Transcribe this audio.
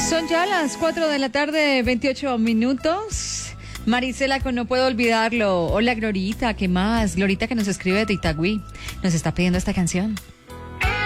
Son ya las 4 de la tarde, 28 minutos. Marisela con No Puedo Olvidarlo. Hola, Glorita, ¿qué más? Glorita que nos escribe de Itagüí. Nos está pidiendo esta canción.